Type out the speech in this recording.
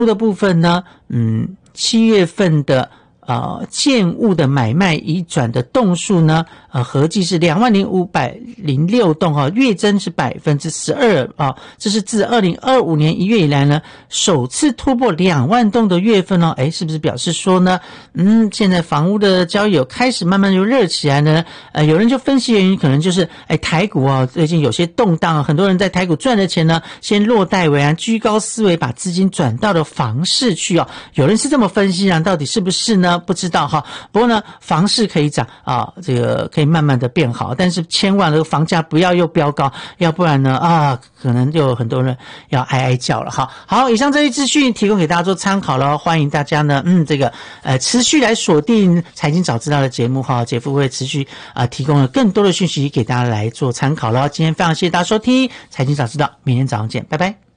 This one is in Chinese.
的部分呢，7月份的建物的买卖移转的栋数呢，合计是20,506栋月增是12%这是自2025年1月以来呢，首次突破2万栋的月份是不是表示说呢，现在房屋的交易有开始慢慢就热起来呢？有人就分析原因，可能就是台股最近有些动荡很多人在台股赚的钱呢，先落袋为安，居高思维，把资金转到了房市去有人是这么分析到底是不是呢？不知道不过呢，房市可以涨这个可以慢慢的变好，但是千万这个房价不要又飙高，要不然呢可能就有很多人要哀哀叫了好，以上这些资讯提供给大家做参考了，欢迎大家呢持续来锁定财经早知道的节目姐夫会持续提供了更多的讯息给大家来做参考了。今天非常谢谢大家收听财经早知道，明天早上见，拜拜。